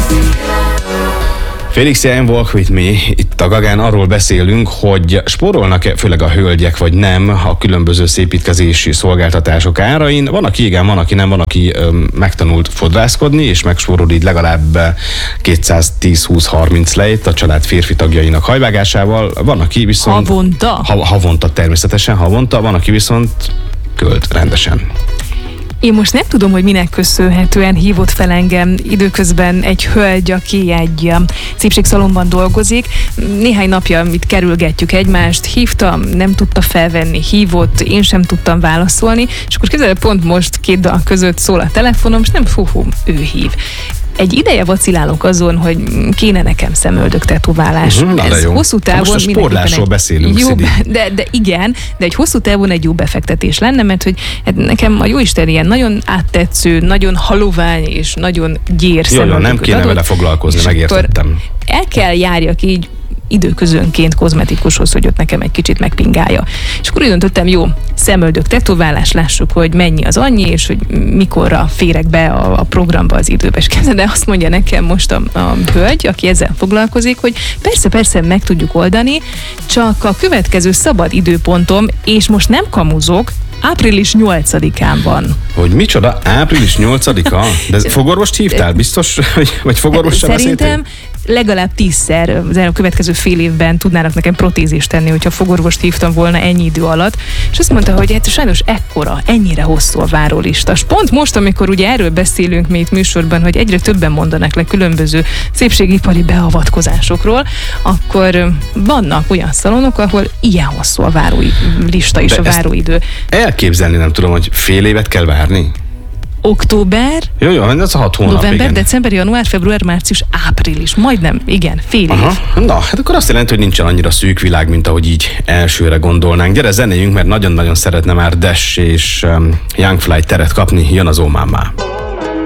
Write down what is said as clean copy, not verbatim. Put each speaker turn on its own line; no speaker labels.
Felix Jain, Walk With Me, itt a Gagán arról beszélünk, hogy spórolnak-e főleg a hölgyek, vagy nem a különböző szépítkezési szolgáltatások árain. Van, aki igen, van, aki nem, van, aki megtanult fodrászkodni, és megspórol így legalább 210-20-30 lejt a család férfi tagjainak hajvágásával. Van, aki viszont...
Havonta?
Havonta, természetesen havonta. Van, aki viszont költ rendesen.
Én most nem tudom, hogy minek köszönhetően hívott fel engem időközben egy hölgy, aki egy szépségszalonban dolgozik. Néhány napja itt kerülgetjük egymást, hívtam, nem tudta felvenni, hívott, én sem tudtam válaszolni, és akkor képzeld, pont most két dal között szól a telefonom, és nem ő hív. Egy ideje vacilálok azon, hogy kéne nekem szemöldök tetoválás. Ez hosszú távon...
Most a spórlásról beszélünk,
jó, de igen, de egy hosszú távon egy jó befektetés lenne, mert hogy nekem a jóisten ilyen nagyon áttetsző, nagyon halovány és nagyon gyér szemöldököt
nem kéne vele foglalkozni, megértettem.
El kell járjak így időközönként kozmetikushoz, hogy ott nekem egy kicsit megpingálja. És akkor úgy döntöttem, jó, szemöldök tetoválás, lássuk, hogy mennyi az annyi, és hogy mikorra férek be a programba az időbe. De azt mondja nekem most a hölgy, aki ezzel foglalkozik, hogy persze meg tudjuk oldani, csak a következő szabad időpontom, és most nem kamuzok, április 8-án van.
Hogy micsoda? Április 8-a? De fogorvost hívtál? Biztos? Vagy fogorvossal beszéltél?
Szerintem legalább 10-szer az következő fél évben tudnának nekem protézist tenni, hogyha fogorvost hívtam volna ennyi idő alatt. És azt mondta, hogy hát sajnos ennyire hosszú a várólista. És pont most, amikor ugye erről beszélünk mi itt műsorban, hogy egyre többen mondanak le különböző szépségipari beavatkozásokról, akkor vannak olyan szalonok, ahol ilyen hosszú a várólista és a váróidő.
Elképzelni nem tudom, hogy fél évet kell várni.
Október,
jó, ez a 6 hónap,
november,
igen.
December, január, február, március, április. Majdnem, igen, fél év.
Na, hát akkor azt jelenti, hogy nincsen annyira szűk világ, mint ahogy így elsőre gondolnánk. Gyere, zenéljünk, mert nagyon-nagyon szeretne már Dash és Young Fly teret kapni. Jön az Oh Mama.